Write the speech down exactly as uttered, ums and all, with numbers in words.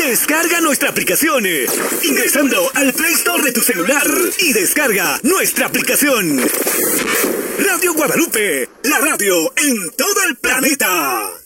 Descarga nuestra aplicación eh, ingresando al Play Store de tu celular y descarga nuestra aplicación. Radio Guadalupe, la radio en todo el planeta.